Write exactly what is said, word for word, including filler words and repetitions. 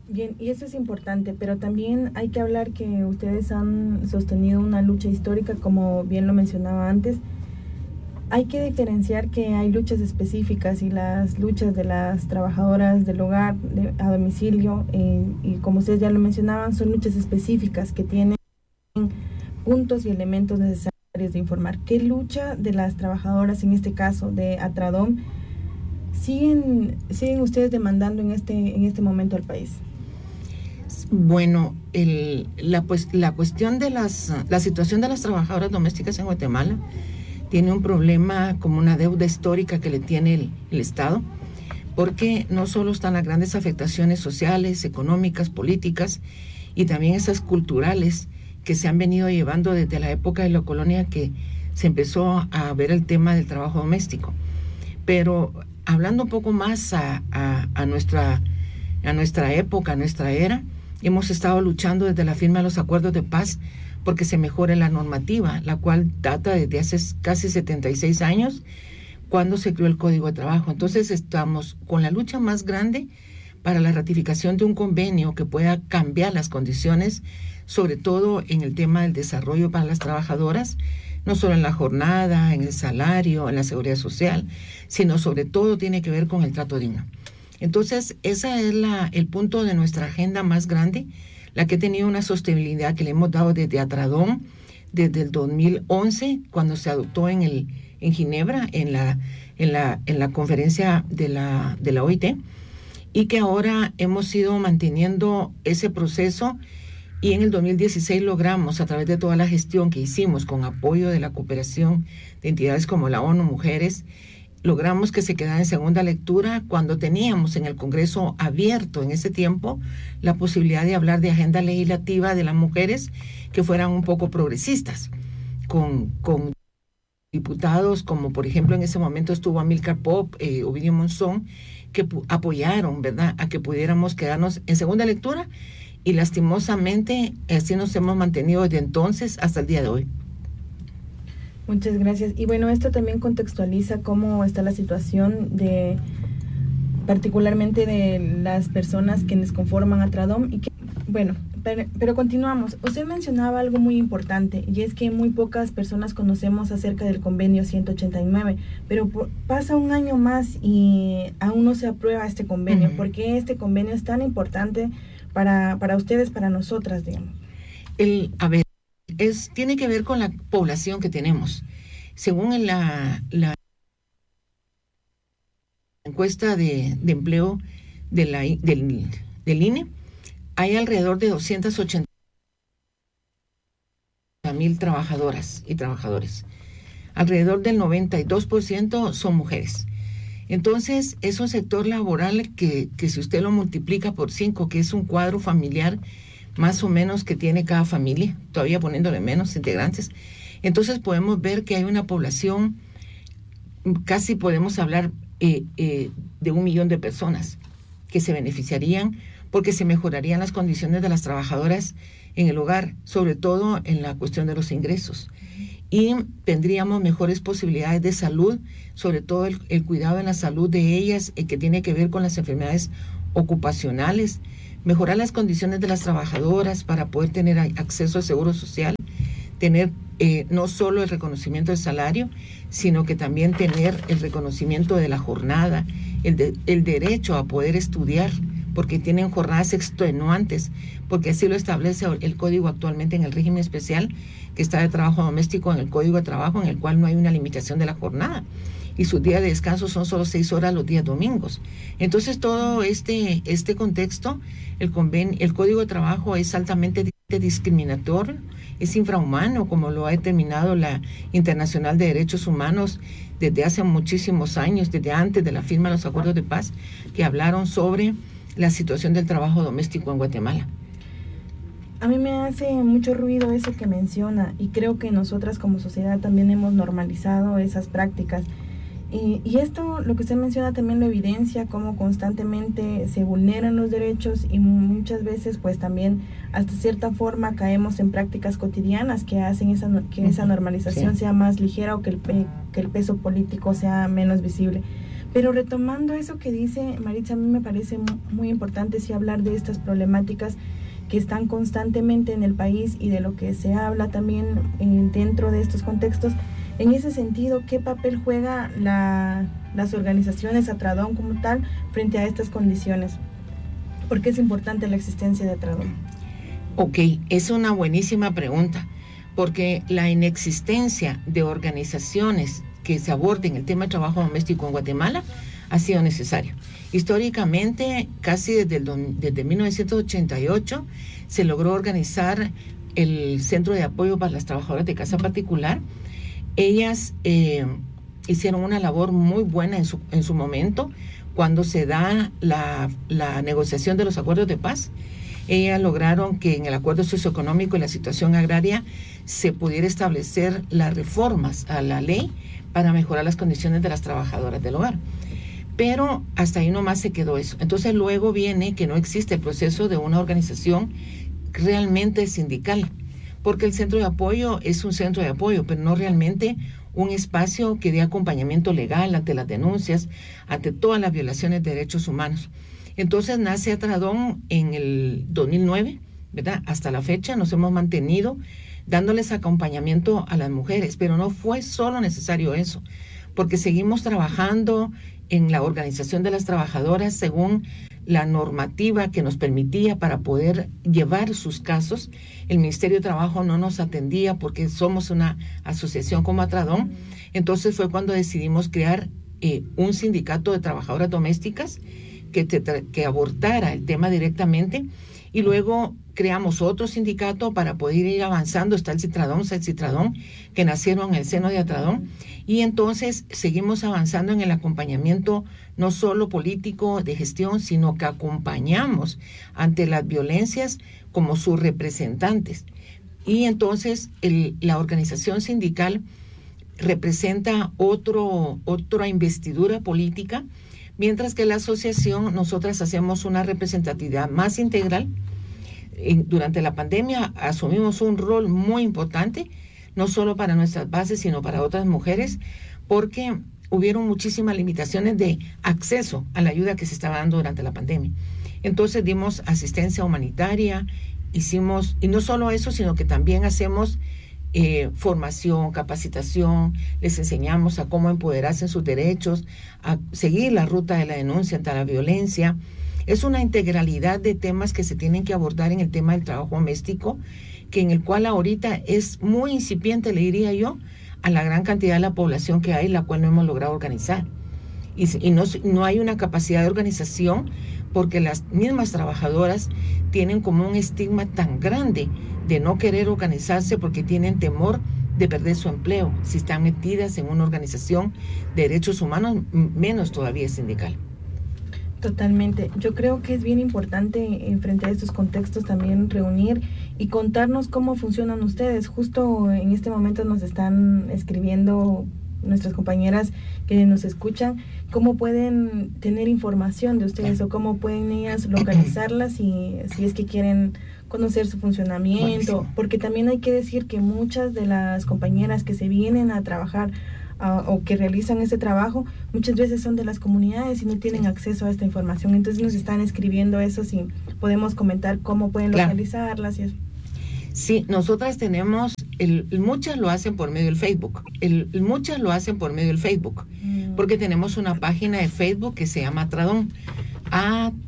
Bien, y eso es importante, pero también hay que hablar que ustedes han sostenido una lucha histórica, como bien lo mencionaba antes. Hay que diferenciar que hay luchas específicas y las luchas de las trabajadoras del hogar de, a domicilio, eh, y como ustedes ya lo mencionaban, son luchas específicas que tienen puntos y elementos necesarios de informar. ¿Qué lucha de las trabajadoras, en este caso de Atradom, siguen, siguen ustedes demandando en este, en este momento al país? Bueno, el, la, pues, la cuestión de las, la situación de las trabajadoras domésticas en Guatemala tiene un problema como una deuda histórica que le tiene el, el Estado, porque no solo están las grandes afectaciones sociales, económicas, políticas y también esas culturales que se han venido llevando desde la época de la colonia, que se empezó a ver el tema del trabajo doméstico. Pero hablando un poco más a, a, a, nuestra, a nuestra época, a nuestra era, hemos estado luchando desde la firma de los acuerdos de paz porque se mejore la normativa, la cual data desde hace casi setenta y seis años, cuando se creó el Código de Trabajo. Entonces estamos con la lucha más grande para la ratificación de un convenio que pueda cambiar las condiciones, sobre todo en el tema del desarrollo para las trabajadoras, no solo en la jornada, en el salario, en la seguridad social, sino sobre todo tiene que ver con el trato digno. Entonces, ese es la, el punto de nuestra agenda más grande, la que ha tenido una sostenibilidad que le hemos dado desde Atradom, desde el dos mil once, cuando se adoptó en, el, en Ginebra, en la, en, la, en la conferencia de la, de la O I T, y que ahora hemos ido manteniendo ese proceso, y en el dos mil dieciséis logramos, a través de toda la gestión que hicimos con apoyo de la cooperación de entidades como la ONU Mujeres, logramos que se quedara en segunda lectura cuando teníamos en el Congreso abierto en ese tiempo la posibilidad de hablar de agenda legislativa de las mujeres que fueran un poco progresistas, con, con diputados como por ejemplo en ese momento estuvo Amílcar Pop, eh, Ovidio Monzón, que pu- apoyaron, ¿verdad?, a que pudiéramos quedarnos en segunda lectura, y lastimosamente así nos hemos mantenido desde entonces hasta el día de hoy. Muchas gracias. Y bueno, esto también contextualiza cómo está la situación de, particularmente de las personas quienes conforman Atradom. Y que, bueno, pero, pero continuamos. Usted mencionaba algo muy importante, y es que muy pocas personas conocemos acerca del convenio ciento ochenta y nueve, pero por, pasa un año más y aún no se aprueba este convenio. Uh-huh. ¿Por qué este convenio es tan importante para, para ustedes, para nosotras, digamos? El, a ver, Es, tiene que ver con la población que tenemos. Según la, la encuesta de, de empleo de la, del, del I N E, hay alrededor de doscientas ochenta mil trabajadoras y trabajadores. Alrededor del noventa y dos por ciento son mujeres. Entonces, es un sector laboral que, que si usted lo multiplica por cinco, que es un cuadro familiar más o menos que tiene cada familia, todavía poniéndole menos integrantes, entonces podemos ver que hay una población, casi podemos hablar eh, eh, de un millón de personas que se beneficiarían porque se mejorarían las condiciones de las trabajadoras en el hogar, sobre todo en la cuestión de los ingresos. Y tendríamos mejores posibilidades de salud, sobre todo el, el cuidado en la salud de ellas, eh, que tiene que ver con las enfermedades ocupacionales, mejorar las condiciones de las trabajadoras para poder tener acceso al seguro social, tener eh, no solo el reconocimiento del salario, sino que también tener el reconocimiento de la jornada, el, de, el derecho a poder estudiar, porque tienen jornadas extenuantes, porque así lo establece el código actualmente en el régimen especial que está de trabajo doméstico en el Código de Trabajo, en el cual no hay una limitación de la jornada, y sus días de descanso son solo seis horas los días domingos. Entonces todo este, este contexto, el, conven, el Código de Trabajo es altamente discriminatorio, es infrahumano, como lo ha determinado la Internacional de Derechos Humanos desde hace muchísimos años, desde antes de la firma de los acuerdos de paz, que hablaron sobre la situación del trabajo doméstico en Guatemala. A mí me hace mucho ruido eso que menciona, y creo que nosotras como sociedad también hemos normalizado esas prácticas. Y, y esto, lo que usted menciona, también lo evidencia, cómo constantemente se vulneran los derechos, y muchas veces pues también hasta cierta forma caemos en prácticas cotidianas que hacen esa, que esa normalización sí. sea más ligera, o que el, pe, que el peso político sea menos visible. Pero retomando eso que dice Maritza, a mí me parece muy importante sí hablar de estas problemáticas que están constantemente en el país y de lo que se habla también eh, dentro de estos contextos. En ese sentido, ¿qué papel juega la, las organizaciones Atradón como tal frente a estas condiciones? ¿Por qué es importante la existencia de Atradón? Ok, es una buenísima pregunta, porque la inexistencia de organizaciones que se aborden el tema de trabajo doméstico en Guatemala ha sido necesario. Históricamente, casi desde, el, desde mil novecientos ochenta y ocho, se logró organizar el Centro de Apoyo para las Trabajadoras de Casa Particular. Ellas eh, hicieron una labor muy buena en su, en su momento, cuando se da la, la negociación de los acuerdos de paz. Ellas lograron que en el acuerdo socioeconómico y la situación agraria se pudiera establecer las reformas a la ley para mejorar las condiciones de las trabajadoras del hogar. Pero hasta ahí nomás se quedó eso. Entonces luego viene que no existe el proceso de una organización realmente sindical, porque el centro de apoyo es un centro de apoyo, pero no realmente un espacio que dé acompañamiento legal ante las denuncias, ante todas las violaciones de derechos humanos. Entonces nace Atradón en el dos mil nueve, ¿verdad? Hasta la fecha nos hemos mantenido dándoles acompañamiento a las mujeres, pero no fue solo necesario eso, porque seguimos trabajando en la organización de las trabajadoras según la normativa que nos permitía para poder llevar sus casos. El Ministerio de Trabajo no nos atendía porque somos una asociación como Atradón. Entonces fue cuando decidimos crear eh, un sindicato de trabajadoras domésticas que, te, que abordara el tema directamente, y luego creamos otro sindicato para poder ir avanzando. Está el Citradón, el Citradón, que nacieron en el seno de Atradón, y entonces seguimos avanzando en el acompañamiento no solo político de gestión, sino que acompañamos ante las violencias como sus representantes. Y entonces el, la organización sindical representa otro, otra investidura política, mientras que la asociación, nosotras hacemos una representatividad más integral. En, durante la pandemia asumimos un rol muy importante, no solo para nuestras bases, sino para otras mujeres, porque hubieron muchísimas limitaciones de acceso a la ayuda que se estaba dando durante la pandemia. Entonces dimos asistencia humanitaria, hicimos, y no solo eso, sino que también hacemos eh, formación, capacitación, les enseñamos a cómo empoderarse en sus derechos, a seguir la ruta de la denuncia ante la violencia. Es una integralidad de temas que se tienen que abordar en el tema del trabajo doméstico, que en el cual ahorita es muy incipiente, le diría yo, a la gran cantidad de la población que hay, la cual no hemos logrado organizar. Y, y no, no hay una capacidad de organización porque las mismas trabajadoras tienen como un estigma tan grande de no querer organizarse porque tienen temor de perder su empleo si están metidas en una organización de derechos humanos, menos todavía sindical. Totalmente. Yo creo que es bien importante en frente a estos contextos también reunir y contarnos cómo funcionan ustedes. Justo en este momento nos están escribiendo nuestras compañeras que nos escuchan, cómo pueden tener información de ustedes o cómo pueden ellas localizarlas si, si es que quieren conocer su funcionamiento. Buenísimo. Porque también hay que decir que muchas de las compañeras que se vienen a trabajar Uh, o que realizan ese trabajo, muchas veces son de las comunidades y no tienen sí. acceso a esta información. Entonces nos están escribiendo eso, si podemos comentar cómo pueden claro. localizarlas y eso. Sí, nosotras tenemos, el, muchas lo hacen por medio del Facebook, el, muchas lo hacen por medio del Facebook, mm. porque tenemos una página de Facebook que se llama Atradón. A